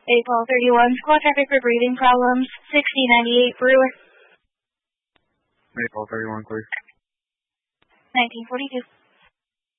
April 31, squad traffic for breathing problems, 6098 Brewer. April 31, clear. 1942.